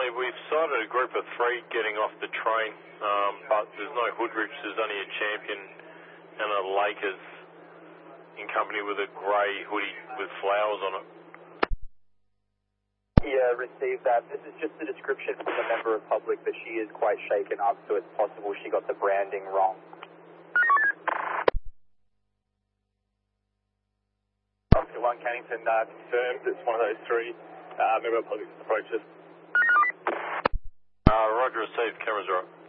Stanley, we've sighted a group of 3 getting off the train, but there's no Hoodrich, there's only a Champion and a Lakers in company with a grey hoodie with flowers on it. Yeah, received that. This is just a description from a member of public that she is quite shaken up, so it's possible she got the branding wrong. Oscar 1 Cannington confirmed it's one of those 3 member of public approaches. Roger, received. Cameras are up.